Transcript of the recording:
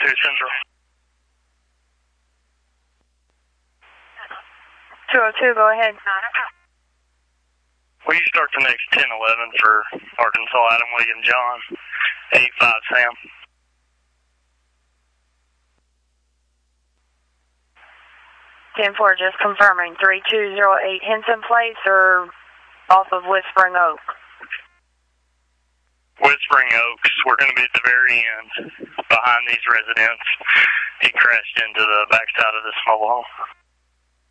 Central. 202, go ahead. Will you start the next 1011 for Arkansas Adam William John, 85 Sam? Ten four, just confirming. 3208 Henson Place or off of Whispering Oak? Whispering Oaks. We're going to be at the very end, behind these residents. He crashed into the backside of this mobile home.